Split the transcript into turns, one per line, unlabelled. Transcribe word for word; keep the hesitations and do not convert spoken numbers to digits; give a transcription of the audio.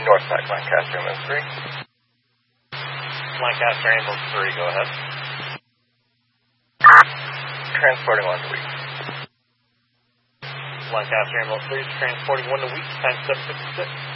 Northside, Lancaster, ambulance three.
Lancaster, ambulance three, go ahead.
Transporting one to Weeks.
Lancaster, ambulance three, transporting one to Weeks, time seven fifty-six.